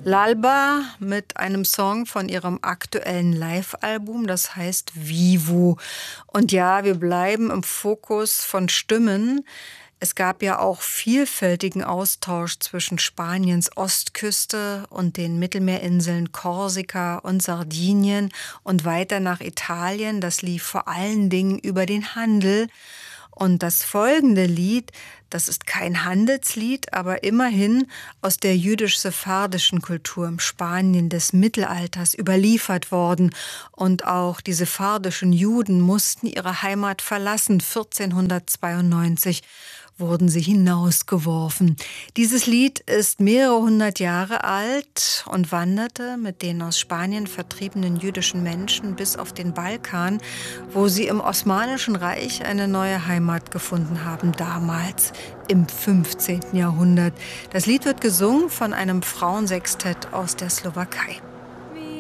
L'Alba mit einem Song von ihrem aktuellen Live-Album, das heißt Vivo. Und ja, wir bleiben im Fokus von Stimmen. Es gab ja auch vielfältigen Austausch zwischen Spaniens Ostküste und den Mittelmeerinseln Korsika und Sardinien und weiter nach Italien. Das lief vor allen Dingen über den Handel. Und das folgende Lied, das ist kein Handelslied, aber immerhin aus der jüdisch-sephardischen Kultur im Spanien des Mittelalters überliefert worden. Und auch die sephardischen Juden mussten ihre Heimat verlassen. 1492 wurden sie hinausgeworfen. Dieses Lied ist mehrere hundert Jahre alt und wanderte mit den aus Spanien vertriebenen jüdischen Menschen bis auf den Balkan, wo sie im Osmanischen Reich eine neue Heimat gefunden haben, damals im 15. Jahrhundert. Das Lied wird gesungen von einem Frauensextett aus der Slowakei.